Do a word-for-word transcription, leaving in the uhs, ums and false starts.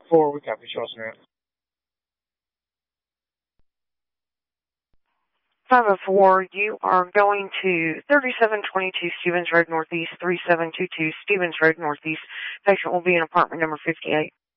four, we copy Charleston Route. five oh four, you are going to thirty-seven twenty-two Stevens Road Northeast, thirty-seven twenty-two Stevens Road Northeast. Patient will be in apartment number fifty-eight.